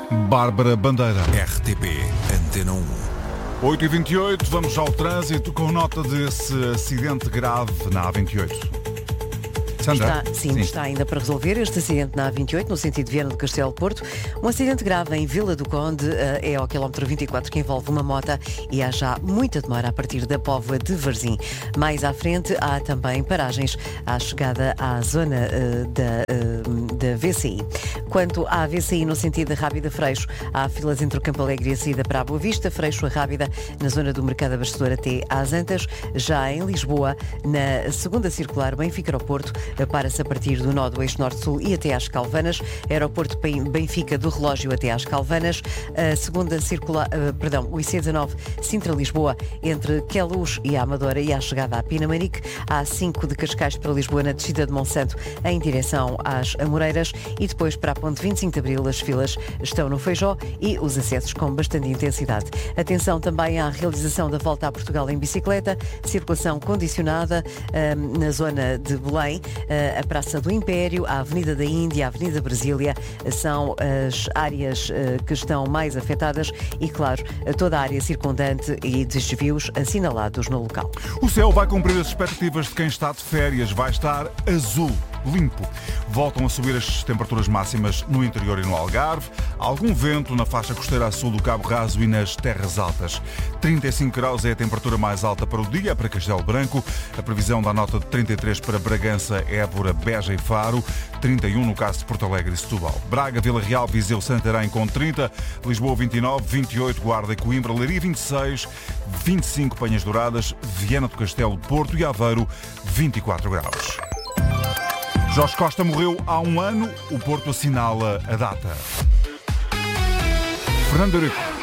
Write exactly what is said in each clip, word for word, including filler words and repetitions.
Bárbara Bandeira. R T P Antena um. oito e vinte e oito, vamos ao trânsito com nota desse acidente grave na A vinte e oito. Está, sim, sim, está ainda para resolver este acidente na A vinte e oito, no sentido de Viana do Castelo Porto. Um acidente grave em Vila do Conde, é ao quilómetro vinte e quatro, que envolve uma moto e há já muita demora a partir da Póvoa de Varzim. Mais à frente há também paragens à chegada à zona uh, da, uh, da V C I. Quanto à V C I no sentido de Rábida Freixo, há filas entre o Campo Alegre e a saída para a Boa Vista, Freixo a Rábida, na zona do Mercado Abastecedor até às Antas. Já em Lisboa, na segunda circular Benfica ao Porto, para-se a partir do nó do eixo norte-sul e até às Calvanas, aeroporto Benfica do Relógio até às Calvanas, a segunda circular, uh, perdão, o I C dezanove Sintra-Lisboa entre Queluz e a Amadora e à chegada a Pinamanique, a A cinco de Cascais para Lisboa na descida de Monsanto em direção às Amoreiras e depois para a ponte vinte e cinco de Abril as filas estão no Feijó e os acessos com bastante intensidade. Atenção também à realização da volta a Portugal em bicicleta, circulação condicionada uh, na zona de Belém. A Praça do Império, a Avenida da Índia, a Avenida Brasília são as áreas que estão mais afetadas e, claro, toda a área circundante e desvios assinalados no local. O céu vai cumprir as expectativas de quem está de férias. Vai estar azul, limpo. Voltam a subir as temperaturas máximas no interior e no Algarve. Algum vento na faixa costeira a sul do Cabo Raso e nas terras altas. trinta e cinco graus é a temperatura mais alta para o dia, para Castelo Branco. A previsão dá nota de trinta e três para Bragança, Évora, Beja e Faro. trinta e um no caso de Porto Alegre e Setúbal. Braga, Vila Real, Viseu, Santarém com trinta. Lisboa vinte e nove, vinte e oito Guarda e Coimbra. Leiria vinte e seis, vinte e cinco Penhas Douradas. Viana do Castelo, Porto e Aveiro vinte e quatro graus. Jorge Costa morreu há um ano. O Porto assinala a data. Fernando Eurico.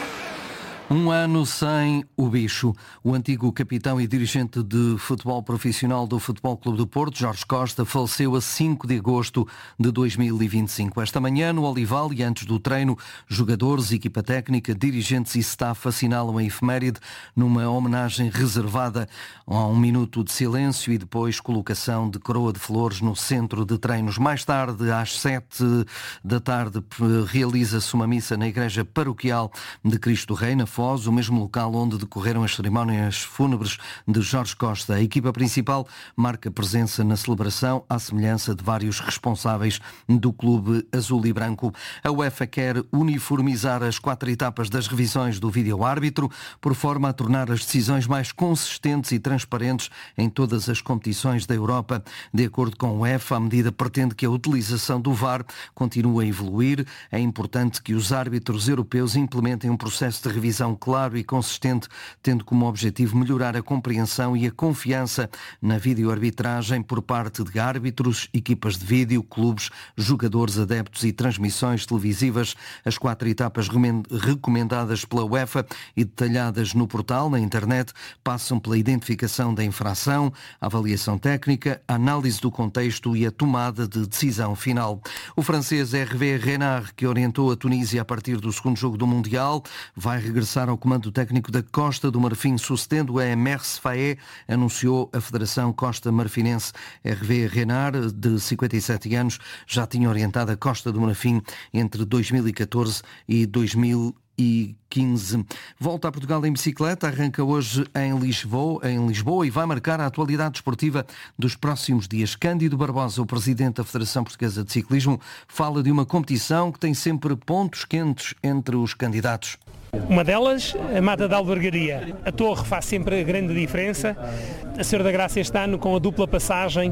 Um ano sem o bicho. O antigo capitão e dirigente de futebol profissional do Futebol Clube do Porto, Jorge Costa, faleceu a cinco de agosto de dois mil e vinte e cinco. Esta manhã, no Olival e antes do treino, jogadores, equipa técnica, dirigentes e staff assinalam a efeméride numa homenagem reservada a um minuto de silêncio e depois colocação de coroa de flores no centro de treinos. Mais tarde, às sete da tarde, realiza-se uma missa na Igreja Paroquial de Cristo Rei, na Foz, o mesmo local onde decorreram as cerimónias fúnebres de Jorge Costa. A equipa principal marca presença na celebração à semelhança de vários responsáveis do clube azul e branco. A UEFA quer uniformizar as quatro etapas das revisões do vídeo-árbitro, por forma a tornar as decisões mais consistentes e transparentes em todas as competições da Europa. De acordo com a UEFA, a medida pretende que a utilização do V A R continue a evoluir. É importante que os árbitros europeus implementem um processo de revisão claro e consistente, tendo como objetivo melhorar a compreensão e a confiança na videoarbitragem por parte de árbitros, equipas de vídeo, clubes, jogadores, adeptos e transmissões televisivas. As quatro etapas recomendadas pela UEFA e detalhadas no portal, na internet, passam pela identificação da infração, a avaliação técnica, a análise do contexto e a tomada de decisão final. O francês Hervé Renard, que orientou a Tunísia a partir do segundo jogo do Mundial, vai regressar ao comando técnico da Costa do Marfim, sucedendo a Mers Faé, anunciou a Federação Costa Marfinense. Hervé Renard, de cinquenta e sete anos, já tinha orientado a Costa do Marfim entre dois mil e catorze e dois mil e quinze. Volta a Portugal em bicicleta, arranca hoje em Lisboa, em Lisboa e vai marcar a atualidade desportiva dos próximos dias. Cândido Barbosa, o presidente da Federação Portuguesa de Ciclismo, fala de uma competição que tem sempre pontos quentes entre os candidatos. Uma delas, a Mata da Albergaria. A Torre faz sempre a grande diferença. A Senhora da Graça este ano com a dupla passagem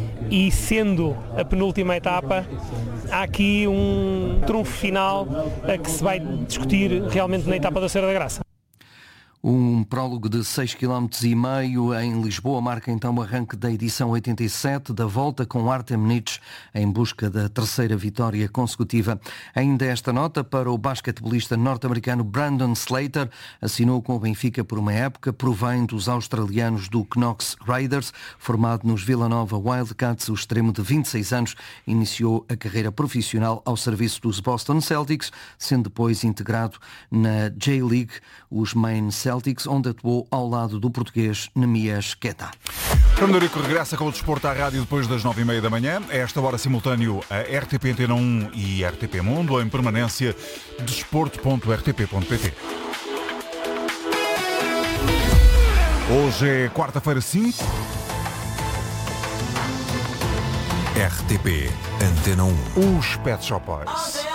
e sendo a penúltima etapa, há aqui um trunfo final a que se vai discutir realmente na etapa da Senhora da Graça. Um prólogo de seis vírgula cinco quilómetros em Lisboa marca então o arranque da edição oitenta e sete da Volta com Artem Nitsch em busca da terceira vitória consecutiva. Ainda esta nota para o basquetebolista norte-americano Brandon Slater, assinou com o Benfica por uma época, provém dos australianos do Knox Raiders, formado nos Villanova Wildcats. O extremo de vinte e seis anos iniciou a carreira profissional ao serviço dos Boston Celtics, sendo depois integrado na J-League, os Maine Celtics Celtics, onde atuou ao lado do português Nemias Queta. Fernando Eurico regressa com o desporto à rádio depois das nove e meia da manhã. A esta hora simultâneo a R T P Antena um e R T P Mundo, em permanência desporto ponto r t p ponto p t. Hoje é quarta-feira cinco. R T P Antena um. Os Pet Shop Boys.